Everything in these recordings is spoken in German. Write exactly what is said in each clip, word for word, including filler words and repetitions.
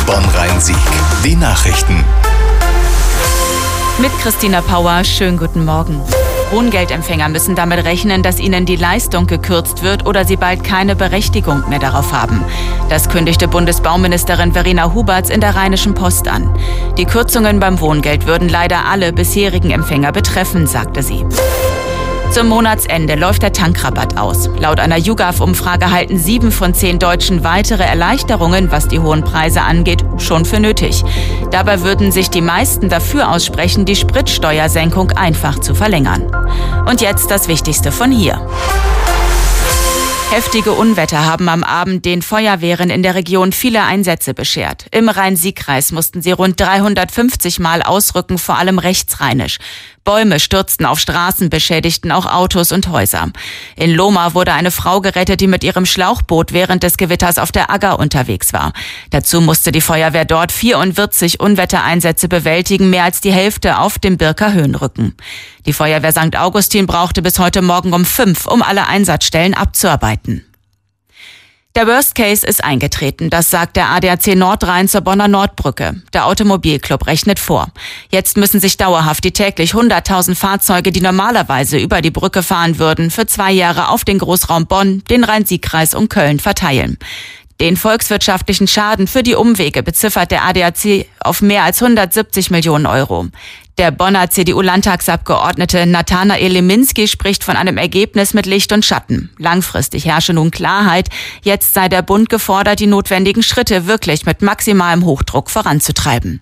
Bonn-Rhein-Sieg. Die Nachrichten. Mit Christina Pauer, schönen guten Morgen. Wohngeldempfänger müssen damit rechnen, dass ihnen die Leistung gekürzt wird oder sie bald keine Berechtigung mehr darauf haben. Das kündigte Bundesbauministerin Verena Huberts in der Rheinischen Post an. Die Kürzungen beim Wohngeld würden leider alle bisherigen Empfänger betreffen, sagte sie. Zum Monatsende läuft der Tankrabatt aus. Laut einer YouGov-Umfrage halten sieben von zehn Deutschen weitere Erleichterungen, was die hohen Preise angeht, schon für nötig. Dabei würden sich die meisten dafür aussprechen, die Spritsteuersenkung einfach zu verlängern. Und jetzt das Wichtigste von hier. Heftige Unwetter haben am Abend den Feuerwehren in der Region viele Einsätze beschert. Im Rhein-Sieg-Kreis mussten sie rund dreihundertfünfzig Mal ausrücken, vor allem rechtsrheinisch. Bäume stürzten auf Straßen, beschädigten auch Autos und Häuser. In Lohmar wurde eine Frau gerettet, die mit ihrem Schlauchboot während des Gewitters auf der Agger unterwegs war. Dazu musste die Feuerwehr dort vierundvierzig Unwettereinsätze bewältigen, mehr als die Hälfte auf dem Birker Höhenrücken. Die Feuerwehr Sankt Augustin brauchte bis heute Morgen um fünf, um alle Einsatzstellen abzuarbeiten. Der Worst Case ist eingetreten, das sagt der A D A C Nordrhein zur Bonner Nordbrücke. Der Automobilclub rechnet vor. Jetzt müssen sich dauerhaft die täglich hunderttausend Fahrzeuge, die normalerweise über die Brücke fahren würden, für zwei Jahre auf den Großraum Bonn, den Rhein-Sieg-Kreis und Köln verteilen. Den volkswirtschaftlichen Schaden für die Umwege beziffert der A D A C auf mehr als hundertsiebzig Millionen Euro. Der Bonner C D U-Landtagsabgeordnete Nathanael Leminski spricht von einem Ergebnis mit Licht und Schatten. Langfristig herrsche nun Klarheit. Jetzt sei der Bund gefordert, die notwendigen Schritte wirklich mit maximalem Hochdruck voranzutreiben.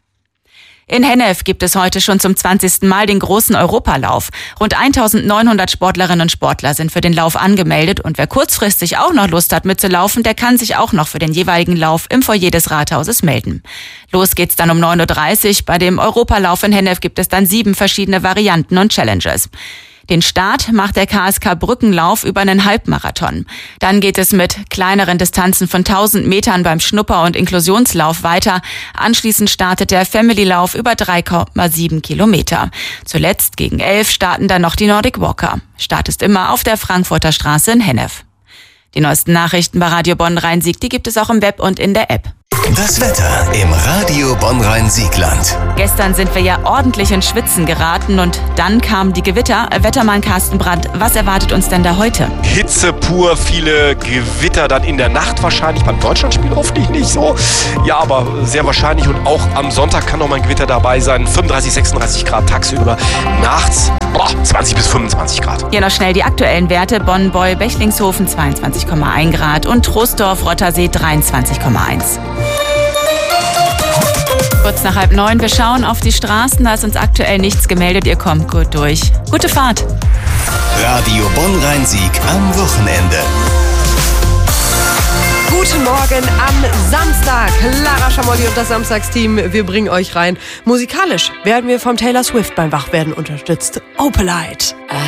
In Hennef gibt es heute schon zum zwanzigsten Mal den großen Europalauf. Rund eintausendneunhundert Sportlerinnen und Sportler sind für den Lauf angemeldet und wer kurzfristig auch noch Lust hat mitzulaufen, der kann sich auch noch für den jeweiligen Lauf im Foyer des Rathauses melden. Los geht's dann um neun Uhr dreißig. Bei dem Europalauf in Hennef gibt es dann sieben verschiedene Varianten und Challenges. Den Start macht der K S K Brückenlauf über einen Halbmarathon. Dann geht es mit kleineren Distanzen von tausend Metern beim Schnupper- und Inklusionslauf weiter. Anschließend startet der Family-Lauf über drei Komma sieben Kilometer. Zuletzt gegen elf starten dann noch die Nordic Walker. Start ist immer auf der Frankfurter Straße in Hennef. Die neuesten Nachrichten bei Radio Bonn-Rhein-Sieg, die gibt es auch im Web und in der App. Das Wetter im Radio Bonn-Rhein-Siegland. Gestern sind wir ja ordentlich ins Schwitzen geraten und dann kamen die Gewitter. Wettermann Carsten Brandt, was erwartet uns denn da heute? Hitze pur, viele Gewitter dann in der Nacht wahrscheinlich. Beim Deutschlandspiel hoffentlich nicht so. Ja, aber sehr wahrscheinlich und auch am Sonntag kann noch mal ein Gewitter dabei sein. fünfunddreißig, sechsunddreißig Grad tagsüber. Nachts boah, zwanzig bis fünfundzwanzig Grad. Hier noch schnell die aktuellen Werte. Bonn-Beul, Bechlingshofen zweiundzwanzig Komma eins Grad und Troisdorf-Rottersee dreiundzwanzig Komma eins. Kurz nach halb neun, wir schauen auf die Straßen, da ist uns aktuell nichts gemeldet, ihr kommt gut durch. Gute Fahrt! Radio Bonn-Rhein-Sieg am Wochenende. Guten Morgen am Samstag. Lara Schamolli und das Samstagsteam, wir bringen euch rein. Musikalisch werden wir vom Taylor Swift beim Wachwerden unterstützt. Opalite.